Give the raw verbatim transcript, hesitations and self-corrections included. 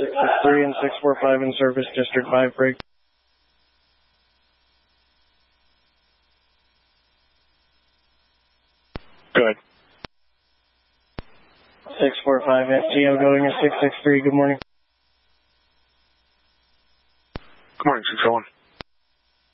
six six three and six four five in service, District five break. Good. six four five F T O going to six six three, good morning. Good morning, six oh one.